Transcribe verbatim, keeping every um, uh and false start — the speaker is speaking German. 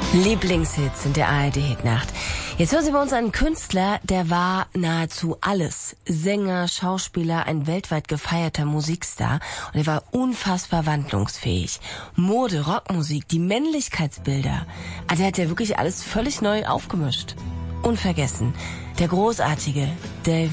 Lieblingshits in der A R D-Hitnacht. Jetzt hören Sie bei uns einen Künstler, der war nahezu alles. Sänger, Schauspieler, ein weltweit gefeierter Musikstar. Und er war unfassbar wandlungsfähig. Mode, Rockmusik, die Männlichkeitsbilder. Also er hat ja wirklich alles völlig neu aufgemischt. Unvergessen. Der großartige David